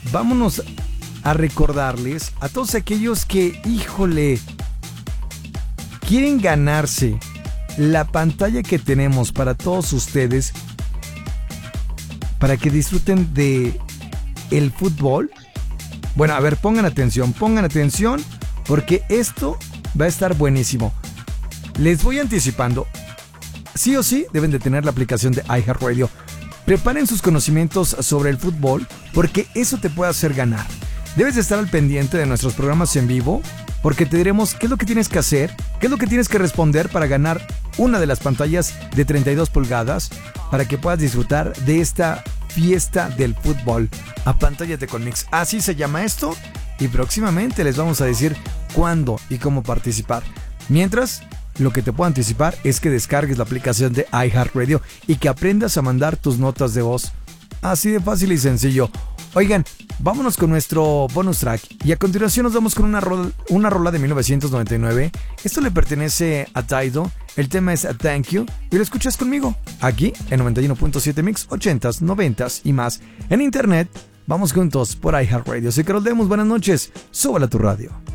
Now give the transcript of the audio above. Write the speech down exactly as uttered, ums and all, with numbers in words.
vámonos a recordarles a todos aquellos que, híjole, quieren ganarse la pantalla que tenemos para todos ustedes para que disfruten de el fútbol. Bueno, a ver, pongan atención, pongan atención porque esto va a estar buenísimo. Les voy anticipando, sí o sí deben de tener la aplicación de iHeartRadio. Preparen sus conocimientos sobre el fútbol porque eso te puede hacer ganar. Debes de estar al pendiente de nuestros programas en vivo porque te diremos qué es lo que tienes que hacer, qué es lo que tienes que responder para ganar una de las pantallas de treinta y dos pulgadas para que puedas disfrutar de esta fiesta del fútbol. Apántállate con Mix, así se llama esto, y próximamente les vamos a decir cuándo y cómo participar. Mientras, lo que te puedo anticipar es que descargues la aplicación de iHeartRadio y que aprendas a mandar tus notas de voz. Así de fácil y sencillo. Oigan, vámonos con nuestro bonus track y a continuación nos vamos con una rola, una rola de mil novecientos noventa y nueve. Esto le pertenece a Tidal, el tema es Thank You y lo escuchas conmigo aquí en noventa y uno punto siete Mix, ochentas, noventas y más. En internet, vamos juntos por iHeartRadio. Soy Carol Demos, buenas noches, súbala a tu radio.